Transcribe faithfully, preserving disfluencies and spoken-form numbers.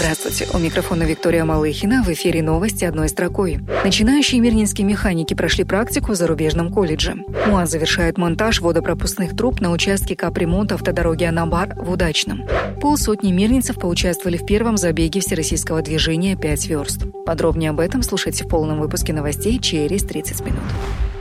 Здравствуйте, у микрофона Виктория Малыхина, в эфире новости одной строкой. Начинающие мирнинские механики прошли практику в зарубежном колледже. МУАЗ завершает монтаж водопропускных труб на участке капремонта автодороги Анабар в Удачном. Полсотни мирнинцев поучаствовали в первом забеге всероссийского движения «пять верст». Подробнее об этом слушайте в полном выпуске новостей через тридцать минут.